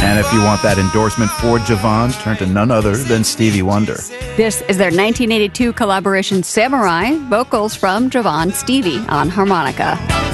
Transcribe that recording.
And if you want that endorsement for Javon, turn to none other than Stevie Wonder. This is their 1982 collaboration Samurai, vocals from Javon Stevie on harmonica.